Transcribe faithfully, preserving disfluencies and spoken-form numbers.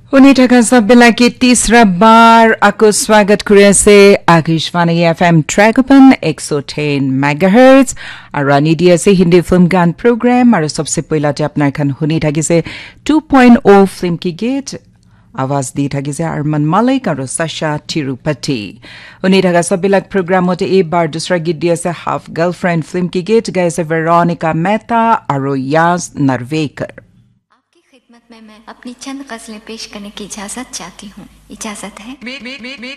শুনি থকা সববিলাকে तीसरा बार আকৌ স্বাগত কৰি আছে Akashvani FM ট্ৰেকপন one oh ten মেগাহাৰ্টজ আৰু আনি দি আছে হিন্দী ফিল্ম গান প্ৰগ্ৰাম আৰু সবসে পহিলাতে আপোনাৰ খান শুনি থাকিছে two point oh ফিল্ম কি গীত আৱাজ দি থাকিছে আৰমান মালিক আৰু সাশা তিৰুপতি শুনি থকা সববিলাক প্ৰগ্ৰামতে এইবাৰ দুসৰা গীত দি আছে হাফ গাৰ্লফ্ৰেণ্ড ফিল্ম কি গীত গাইছে ভেৰোনিকা মেহতা আৰু ইয়াজ নাৰ্ভেকৰ खिदमत में मैं अपनी चंद गजलें पेश करने की इजाजत चाहती हूँ इजाजत है